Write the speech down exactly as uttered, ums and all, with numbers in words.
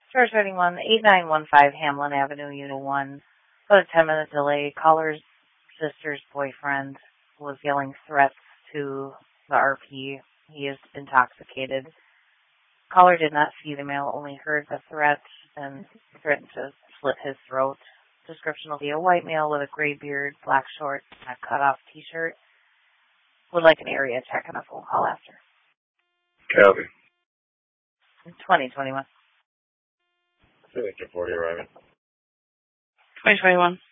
Source rating one, eight nine one five Hamlin Avenue, Unit one. About a ten minute delay. Caller's sister's boyfriend was yelling threats to the R P. He is intoxicated. Caller did not see the male, only heard the threat and threatened to slit his throat. Description will be a white male with a gray beard, black shorts, and a cut-off T-shirt. Would like an area check and a phone call after. Copy. twenty twenty-one. Signature forty arriving. twenty twenty-one.